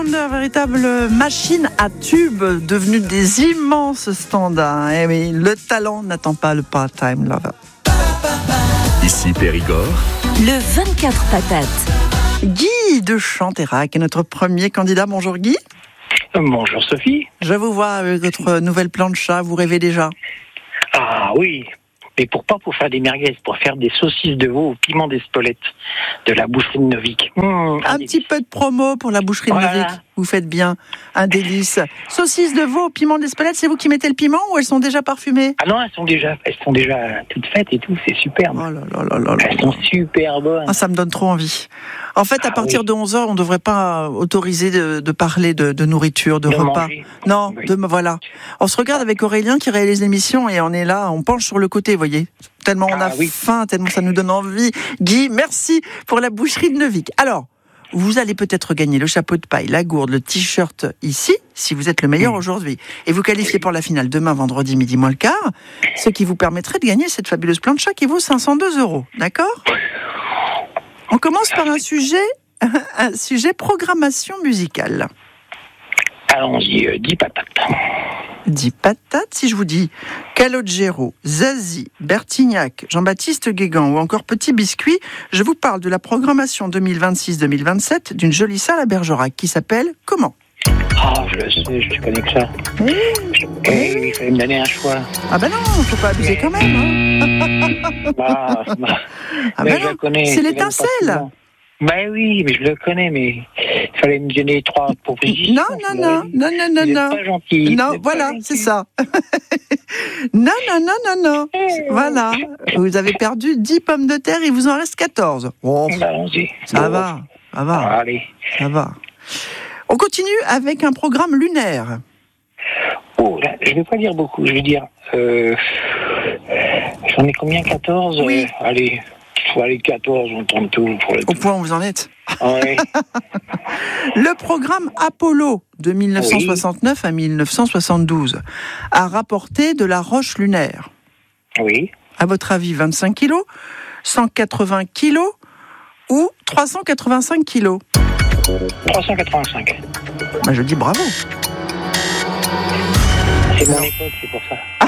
Une véritable machine à tubes, devenue des immenses standards. Et oui, le talent n'attend pas le part-time lover. Ici Périgord. Le 24 patates. Guy de Chanteyrac est notre premier candidat. Bonjour Guy. Bonjour Sophie. Je vous vois avec votre nouvelle plancha, vous rêvez déjà? Ah oui, mais pas pour faire des merguez, pour faire des saucisses de veau au piment d'Espelette de la boucherie de Novic. Un petit peu de promo pour la boucherie de Novic. Vous faites bien, un délice. Saucisses de veau au piment d'Espelette, c'est vous qui mettez le piment ou elles sont déjà parfumées? Ah non, elles sont déjà toutes faites et tout, c'est superbe. Oh là là là là là. Elles sont super bonnes. Ah, ça me donne trop envie. En fait, à partir de 11h, on ne devrait pas autoriser de parler de nourriture, de repas. Manger. Non, Oui. voilà. On se regarde avec Aurélien qui réalise l'émission et on est là, on penche sur le côté, vous voyez. Tellement on a faim, tellement ça nous donne envie. Guy, merci pour la boucherie de Novic. Alors, vous allez peut-être gagner le chapeau de paille, la gourde, le t-shirt ici, si vous êtes le meilleur aujourd'hui. Et vous qualifiez pour la finale demain, vendredi, midi moins le quart, ce qui vous permettrait de gagner cette fabuleuse plancha qui vaut 502 €. D'accord ? On commence par un sujet programmation musicale. Allons-y, 10 patates. 10 patates, si je vous dis Calogero, Zazie, Bertignac, Jean-Baptiste Guégan ou encore Petit Biscuit, je vous parle de la programmation 2026-2027 d'une jolie salle à Bergerac qui s'appelle comment? Ah, je le sais, je connais que ça. Il fallait me donner un choix. Ah ben non, faut pas abuser quand même. Hein. Ah Ben je le non, connais. c'est l'étincelle. Ben oui, mais je le connais, mais il fallait me donner 3 propositions. Non. Vous êtes pas gentil. Non, voilà, c'est ça. Non. Voilà. Vous avez perdu 10 pommes de terre, il vous en reste 14. Oh, Allons-y. ça va. Allez. Ça va. On continue avec un programme lunaire. Oh, là, je ne vais pas dire beaucoup, je vais dire... j'en ai combien, 14? Oui. Allez, il faut aller 14, on tente tout pour le Au point où vous en êtes. Ouais. Le programme Apollo de 1969 à 1972 a rapporté de la roche lunaire. Oui. À votre avis, 25 kilos, 180 kilos ou 385 kilos? 385. Ben, je dis bravo. C'est mon époque, c'est pour ça.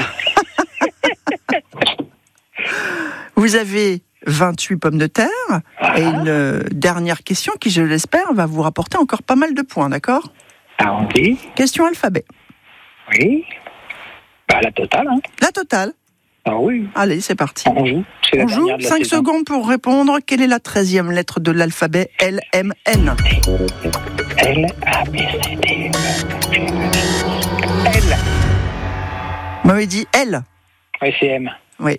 Vous avez 28 pommes de terre et une dernière question qui, je l'espère, va vous rapporter encore pas mal de points, d'accord? Allons-y. Question alphabet. Oui. Bah, la totale, hein. La totale. Ah oui. Allez, c'est parti. On joue. C'est la On joue. dernière de la 5 saison. secondes pour répondre. Quelle est la 13e lettre de l'alphabet LMN? L, A, B, C, D, E, L. Vous m'avez dit L. Oui, c'est M. Oui.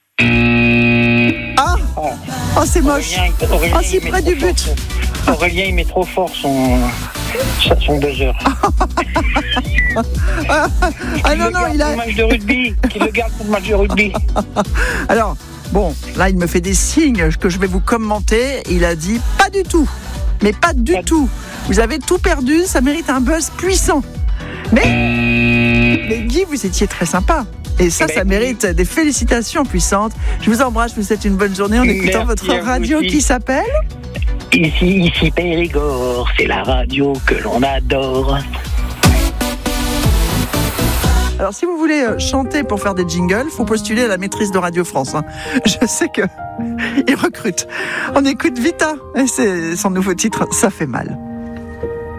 Ah, oh, c'est moche. Aurélien, Oh, si il met près trop du fort but. Aurélien, il met trop fort son buzzer. Ah non, il a... Le match de rugby. Qu'il le garde pour le match de rugby. Alors, bon, là, il me fait des signes que je vais vous commenter. Il a dit pas du tout. Mais pas du tout. Vous avez tout perdu, ça mérite un buzz puissant. Mais Guy, vous étiez très sympa. Et ça mérite des félicitations puissantes. Je vous embrasse, je vous souhaite une bonne journée en écoutant votre radio qui s'appelle... Ici Périgord, c'est la radio que l'on adore. Alors, si vous voulez chanter pour faire des jingles, faut postuler à la maîtrise de Radio France. Hein. Je sais qu'ils recrutent. On écoute Vita, et c'est son nouveau titre, Ça fait mal.